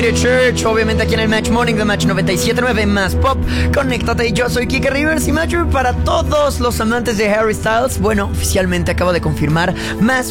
Radio Church, obviamente aquí en el Match Morning de Match 97.9 más Pop. Conéctate, yo soy Kike Rivers y Match para todos los amantes de Harry Styles. Bueno, oficialmente acabo de confirmar más